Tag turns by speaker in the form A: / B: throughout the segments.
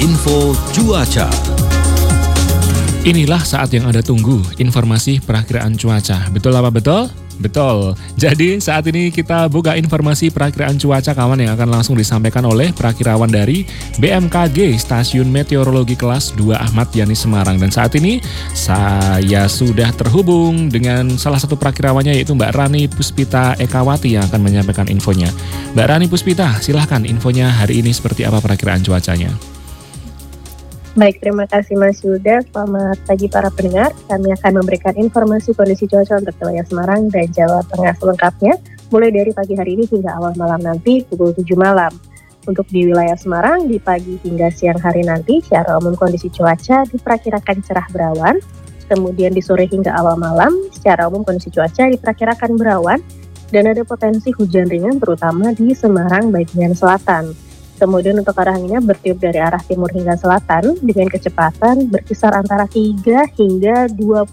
A: Info Cuaca.
B: Inilah saat yang Anda tunggu, informasi perakiraan cuaca. Betul apa betul? Betul. Jadi saat ini kita buka informasi perakiraan cuaca kawan yang akan langsung disampaikan oleh perakirawan dari BMKG Stasiun Meteorologi Kelas 2 Ahmad Yani Semarang. Dan saat ini saya sudah terhubung dengan salah satu perakirawannya yaitu Mbak Rani Puspita Ekawati yang akan menyampaikan infonya. Mbak Rani Puspita, silahkan infonya hari ini seperti apa perakiraan cuacanya?
C: Baik, terima kasih Mas Yuda. Selamat pagi para pendengar. Kami akan memberikan informasi kondisi cuaca untuk wilayah Semarang dan Jawa Tengah selengkapnya, mulai dari pagi hari ini hingga awal malam nanti pukul 7 malam. Untuk di wilayah Semarang, di pagi hingga siang hari nanti, secara umum kondisi cuaca diperkirakan cerah berawan. Kemudian di sore hingga awal malam, secara umum kondisi cuaca diperkirakan berawan dan ada potensi hujan ringan terutama di Semarang bagian selatan. Kemudian untuk arah anginnya bertiup dari arah timur hingga selatan dengan kecepatan berkisar antara 3 hingga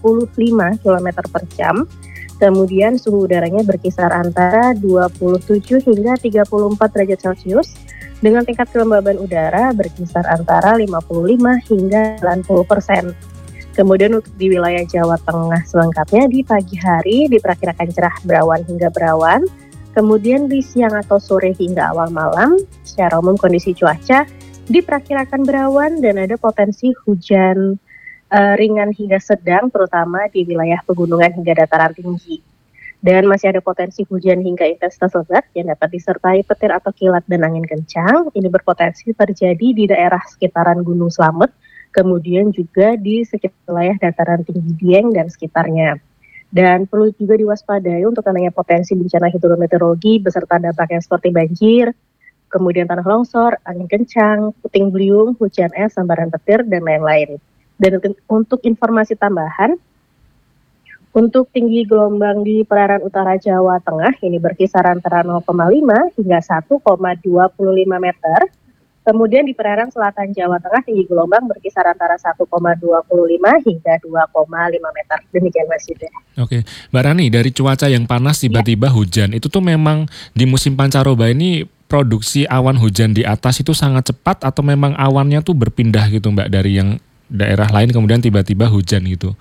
C: 25 km per jam. Kemudian suhu udaranya berkisar antara 27 hingga 34 derajat Celcius dengan tingkat kelembaban udara berkisar antara 55 hingga 90%. Kemudian untuk di wilayah Jawa Tengah selengkapnya di pagi hari diperkirakan cerah berawan hingga berawan. Kemudian di siang atau sore hingga awal malam, secara umum kondisi cuaca diperkirakan berawan dan ada potensi hujan ringan hingga sedang, terutama di wilayah pegunungan hingga dataran tinggi. Dan masih ada potensi hujan hingga intensitas lebat yang dapat disertai petir atau kilat dan angin kencang. Ini berpotensi terjadi di daerah sekitaran Gunung Slamet, kemudian juga di sekitar wilayah dataran tinggi Dieng dan sekitarnya. Dan perlu juga diwaspadai untuk adanya potensi bencana hidrometeorologi beserta dampaknya seperti banjir, kemudian tanah longsor, angin kencang, puting beliung, hujan es, sambaran petir, dan lain-lain. Dan untuk informasi tambahan, untuk tinggi gelombang di perairan utara Jawa Tengah ini berkisar antara 0,5 hingga 1,25 meter. Kemudian di perairan selatan Jawa Tengah tinggi gelombang berkisar antara 1,25 hingga 2,5 meter. Demikian Mas Yuda.
B: Oke, Mbak Rani, dari cuaca yang panas tiba-tiba hujan, itu tuh memang di musim pancaroba ini produksi awan hujan di atas itu sangat cepat atau memang awannya tuh berpindah gitu Mbak dari yang daerah lain kemudian tiba-tiba hujan gitu?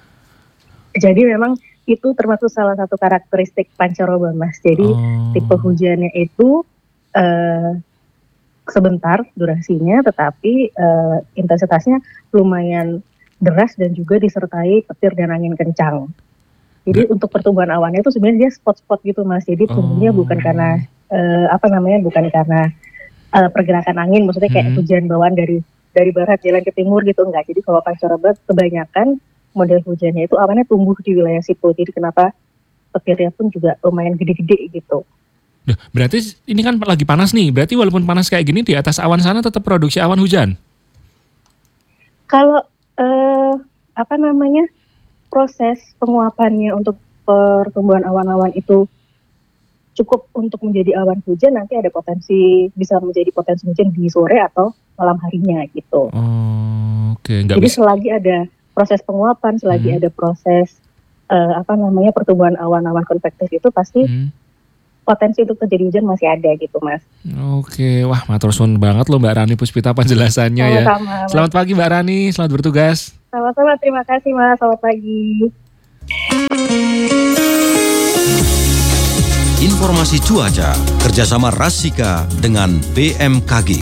C: Jadi memang itu termasuk salah satu karakteristik pancaroba Mas. Jadi tipe hujannya itu sebentar durasinya, tetapi intensitasnya lumayan deras dan juga disertai petir dan angin kencang. Jadi untuk pertumbuhan awannya itu sebenarnya dia spot-spot gitu Mas. Jadi tumbuhnya bukan karena bukan karena pergerakan angin, maksudnya kayak hujan bawaan dari barat jalan ke timur gitu, enggak. Jadi kalau pancaroba kebanyakan model hujannya itu awannya tumbuh di wilayah situ. Jadi kenapa petirnya pun juga lumayan gede-gede gitu.
B: Berarti ini kan lagi panas nih, berarti walaupun panas kayak gini di atas awan sana tetap produksi awan hujan?
C: Kalau proses penguapannya untuk pertumbuhan awan-awan itu cukup untuk menjadi awan hujan, nanti ada potensi bisa menjadi potensi hujan di sore atau malam harinya gitu.
B: Oke.
C: Jadi selagi ada proses penguapan, selagi ada proses pertumbuhan awan-awan konvektif itu pasti potensi untuk terjadi hujan masih ada gitu Mas.
B: Oke, wah matur suwun banget loh Mbak Rani Puspita penjelasannya ya. Selamat pagi Mbak Rani, selamat bertugas.
C: Sama-sama, terima kasih Mas, selamat pagi.
A: Informasi cuaca kerjasama Rasika dengan BMKG.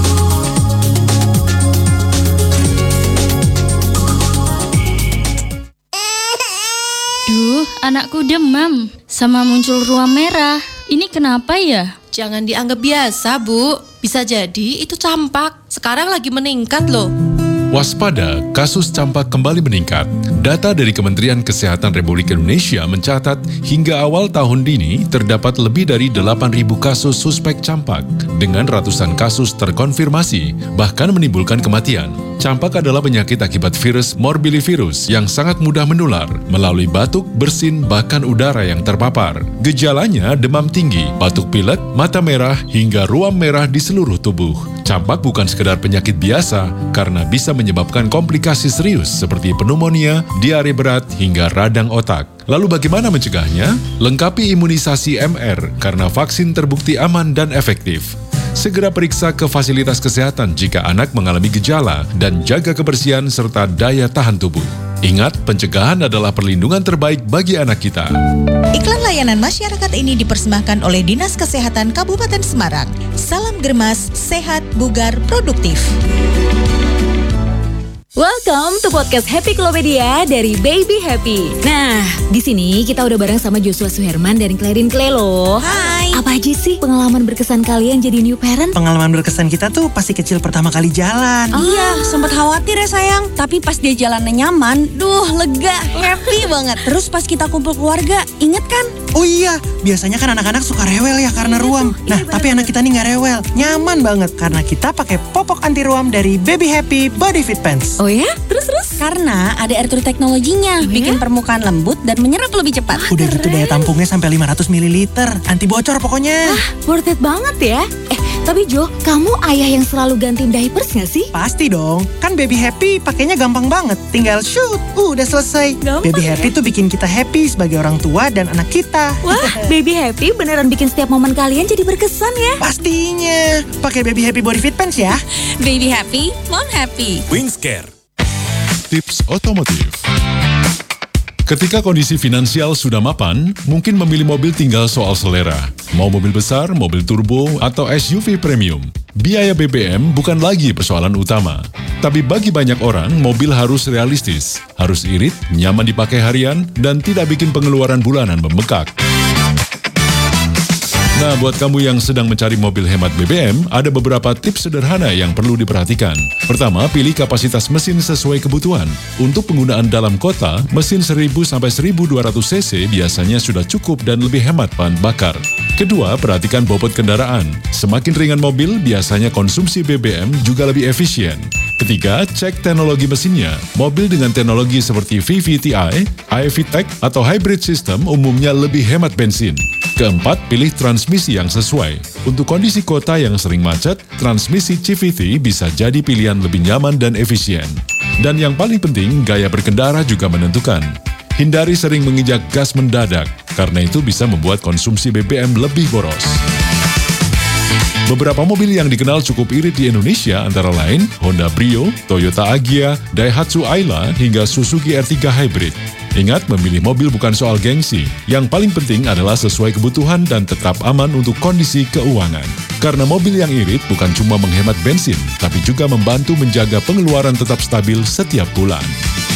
D: Duh, anakku demam sama muncul ruam merah. Ini kenapa ya?
E: Jangan dianggap biasa, Bu. Bisa jadi itu campak. Sekarang lagi meningkat loh.
F: Waspada, kasus campak kembali meningkat. Data dari Kementerian Kesehatan Republik Indonesia mencatat hingga awal tahun ini terdapat lebih dari 8.000 kasus suspek campak dengan ratusan kasus terkonfirmasi, bahkan menimbulkan kematian. Campak adalah penyakit akibat virus morbillivirus yang sangat mudah menular melalui batuk, bersin, bahkan udara yang terpapar. Gejalanya demam tinggi, batuk pilek, mata merah, hingga ruam merah di seluruh tubuh. Campak bukan sekedar penyakit biasa karena bisa menyebabkan komplikasi serius seperti pneumonia, diare berat, hingga radang otak. Lalu bagaimana mencegahnya? Lengkapi imunisasi MR karena vaksin terbukti aman dan efektif. Segera periksa ke fasilitas kesehatan jika anak mengalami gejala dan jaga kebersihan serta daya tahan tubuh. Ingat, pencegahan adalah perlindungan terbaik bagi anak kita.
G: Iklan layanan masyarakat ini dipersembahkan oleh Dinas Kesehatan Kabupaten Semarang. Salam Germas, sehat, bugar, produktif.
H: Welcome to podcast Happy Klopedia dari Baby Happy. Nah, di sini kita udah bareng sama Joshua Suherman dan Clarin Clay loh.
G: Hai.
H: Apa aja sih pengalaman berkesan kalian jadi new parent?
I: Pengalaman berkesan kita tuh pasti kecil pertama kali jalan.
G: Iya, sempat khawatir ya sayang. Tapi pas dia jalannya nyaman, lega, happy banget. Terus pas kita kumpul keluarga, inget kan?
I: Oh iya, biasanya kan anak-anak suka rewel ya karena ruam. Nah, tapi anak kita nih nggak rewel, nyaman banget karena kita pakai popok anti ruam dari Baby Happy Body Fit Pants.
H: Oh ya? Terus?
G: Karena ada air true teknologinya, bikin permukaan lembut dan menyerap lebih cepat.
I: Udah gitu daya tampungnya sampai 500 ml, anti bocor pokoknya.
H: Worth it banget ya. Tapi Jo, kamu ayah yang selalu gantiin diapers gak sih?
I: Pasti dong, kan Baby Happy pakainya gampang banget. Tinggal shoot, udah selesai.
H: Gampang
I: Baby Happy tuh bikin kita happy sebagai orang tua dan anak kita.
H: Wah, Baby Happy beneran bikin setiap momen kalian jadi berkesan ya.
I: Pastinya, pakai Baby Happy Body Fit Pants ya.
G: Baby happy, mom happy.
F: Wingscare. Tips otomotif. Ketika kondisi finansial sudah mapan, mungkin memilih mobil tinggal soal selera. Mau mobil besar, mobil turbo, atau SUV premium. Biaya BBM bukan lagi persoalan utama. Tapi bagi banyak orang, mobil harus realistis, harus irit, nyaman dipakai harian, dan tidak bikin pengeluaran bulanan membengkak. Nah, buat kamu yang sedang mencari mobil hemat BBM, ada beberapa tips sederhana yang perlu diperhatikan. Pertama, pilih kapasitas mesin sesuai kebutuhan. Untuk penggunaan dalam kota, mesin 1000-1200 cc biasanya sudah cukup dan lebih hemat bahan bakar. Kedua, perhatikan bobot kendaraan. Semakin ringan mobil, biasanya konsumsi BBM juga lebih efisien. Ketiga, cek teknologi mesinnya. Mobil dengan teknologi seperti VVTi, iVTEC, atau hybrid system umumnya lebih hemat bensin. Keempat, pilih transmisi yang sesuai. Untuk kondisi kota yang sering macet, transmisi CVT bisa jadi pilihan lebih nyaman dan efisien. Dan yang paling penting, gaya berkendara juga menentukan. Hindari sering menginjak gas mendadak, karena itu bisa membuat konsumsi BBM lebih boros. Beberapa mobil yang dikenal cukup irit di Indonesia antara lain Honda Brio, Toyota Agya, Daihatsu Ayla, hingga Suzuki R3 Hybrid. Ingat, memilih mobil bukan soal gengsi. Yang paling penting adalah sesuai kebutuhan dan tetap aman untuk kondisi keuangan. Karena mobil yang irit bukan cuma menghemat bensin, tapi juga membantu menjaga pengeluaran tetap stabil setiap bulan.